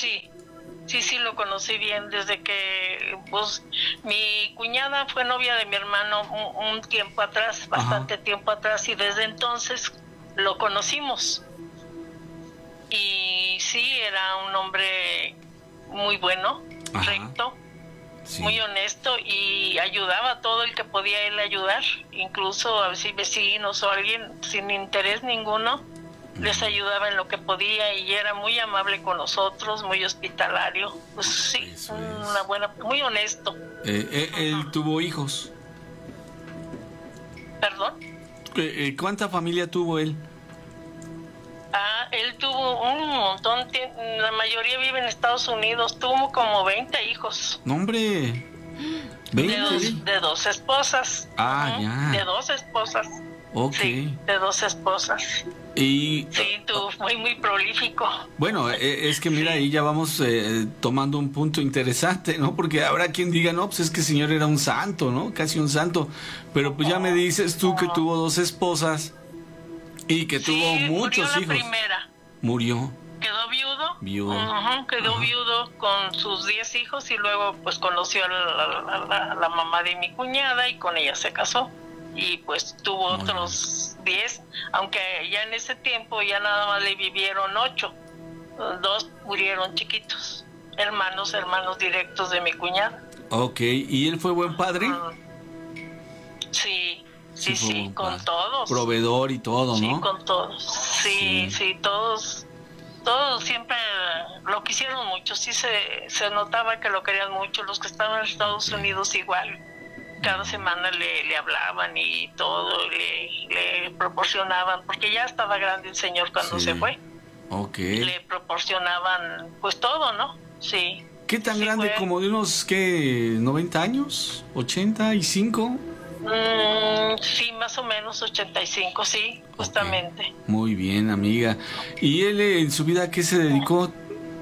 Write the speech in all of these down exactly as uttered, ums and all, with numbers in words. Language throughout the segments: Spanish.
Sí, sí, sí lo conocí bien desde que, pues, mi cuñada fue novia de mi hermano un, un tiempo atrás, bastante Ajá. tiempo atrás, y desde entonces lo conocimos. Y sí, era un hombre muy bueno, Ajá. recto, sí. muy honesto, y ayudaba a todo el que podía él ayudar, incluso a veces vecinos o alguien sin interés ninguno, les ayudaba en lo que podía, y era muy amable con nosotros, muy hospitalario, pues sí, Eso una es. buena, muy honesto. Eh, eh, ¿Él tuvo hijos? ¿Perdón? Eh, eh, ¿Cuánta familia tuvo él? Ah, él tuvo un montón, la mayoría vive en Estados Unidos, tuvo como veinte hijos. ¡No, hombre! ¿veinte? De dos, de dos esposas. Ah, uh-huh. ya. De dos esposas. Ok. Sí, de dos esposas. Y... Sí, tú, muy, muy prolífico. Bueno, es que mira, sí. ahí ya vamos eh, tomando un punto interesante, ¿no? Porque habrá quien diga, no, pues es que el señor era un santo, ¿no? Casi un santo. Pero pues ya me dices tú que tuvo dos esposas y que sí, tuvo muchos murió la hijos. Primera. Murió. Quedó viudo. Viudo. Uh-huh, quedó Ajá. viudo con sus diez hijos, y luego pues conoció a la, a la, a la mamá de mi cuñada y con ella se casó. Y pues tuvo Muy otros diez, aunque ya en ese tiempo ya nada más le vivieron ocho. Dos murieron chiquitos, hermanos, hermanos directos de mi cuñada. Ok, ¿y él fue buen padre? Uh, sí, sí, sí, sí con padre. todos. Proveedor y todo, sí, ¿no? Sí, con todos. Sí, sí, sí, todos, todos siempre lo quisieron mucho. Sí se, se notaba que lo querían mucho. Los que estaban en Estados okay. Unidos igual. Cada semana le, le hablaban y todo, le, le proporcionaban, porque ya estaba grande el señor cuando sí. se fue. Okay. Le proporcionaban pues todo, ¿no? Sí. ¿Qué tan sí grande? Fue. ¿Como de unos, qué, noventa años? ¿ochenta y cinco? Mm, sí, más o menos ochenta y cinco, sí, justamente. Okay. Muy bien, amiga. ¿Y él en su vida a qué se dedicó?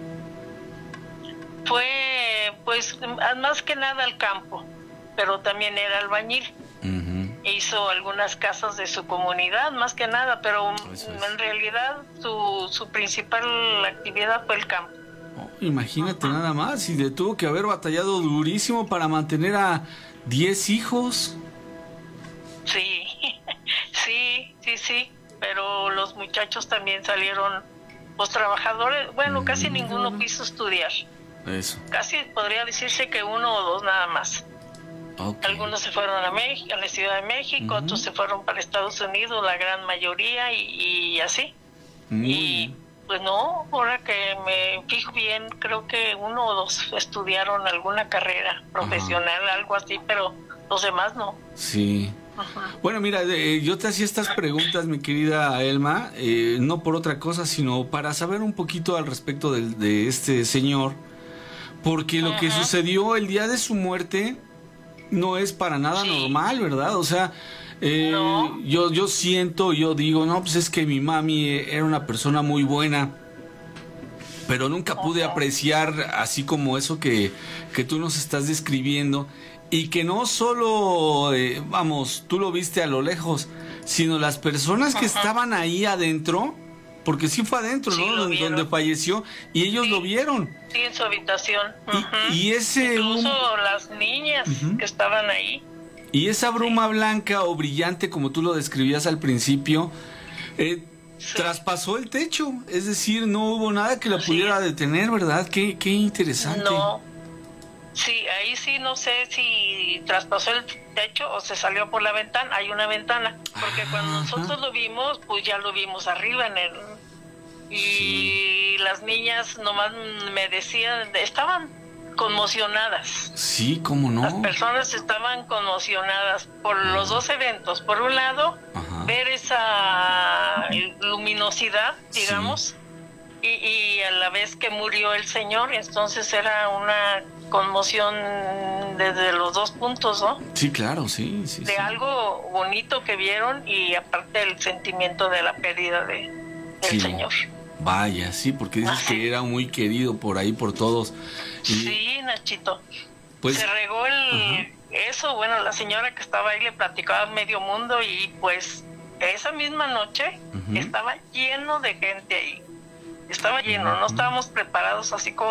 Fue, pues, más que nada al campo, pero también era albañil. Uh-huh. Hizo algunas casas de su comunidad, más que nada, pero es. en realidad su, su principal actividad fue el campo. Oh, imagínate uh-huh. nada más, y le tuvo que haber batallado durísimo para mantener a diez hijos. Sí, sí, sí, sí, pero los muchachos también salieron, pues trabajadores, bueno, uh-huh. casi ninguno quiso estudiar. Eso. Casi podría decirse que uno o dos nada más. Okay. Algunos se fueron a México, a la Ciudad de México, uh-huh. otros se fueron para Estados Unidos, la gran mayoría, y, y así. Uh-huh. Y pues no, ahora que me fijo bien, creo que uno o dos estudiaron alguna carrera profesional, uh-huh. algo así, pero los demás no. Sí. Uh-huh. Bueno, mira, eh, yo te hacía estas preguntas, mi querida Elma, eh, no por otra cosa, sino para saber un poquito al respecto de, de este señor, porque lo uh-huh. que sucedió el día de su muerte no es para nada sí. normal, ¿verdad? O sea, eh, no. yo, yo siento, yo digo, no, pues es que mi mami era una persona muy buena, pero nunca pude uh-huh. apreciar así como eso que, que tú nos estás describiendo, y que no solo, eh, vamos, tú lo viste a lo lejos, sino las personas uh-huh. que estaban ahí adentro, porque sí fue adentro, sí, ¿no? Donde falleció, y ellos sí, lo vieron. Sí, en su habitación. Uh-huh. Y, y ese... Incluso um... las niñas uh-huh. que estaban ahí. Y esa bruma sí. blanca o brillante, como tú lo describías al principio, eh, sí. traspasó el techo. Es decir, no hubo nada que la pudiera sí. detener, ¿verdad? Qué, qué interesante. No. Sí, ahí sí no sé si traspasó el techo o se salió por la ventana. Hay una ventana, porque ah, cuando nosotros ajá. lo vimos, pues ya lo vimos arriba en el... Y sí. las niñas nomás me decían, estaban conmocionadas. Sí, ¿cómo no? Las personas estaban conmocionadas por ah. los dos eventos. Por un lado, ajá. ver esa luminosidad, digamos, sí. y, y a la vez que murió el señor, entonces era una conmoción desde los dos puntos, ¿no? Sí, claro, sí, sí. De sí. algo bonito que vieron, y aparte el sentimiento de la pérdida de, del sí. señor. Vaya, sí, porque dices Ajá. que era muy querido por ahí, por todos. Y, sí, Nachito. Pues, se regó el Ajá. eso, bueno, la señora que estaba ahí le platicaba a medio mundo, y pues esa misma noche uh-huh. estaba lleno de gente ahí. Estaba lleno, uh-huh. no estábamos preparados así como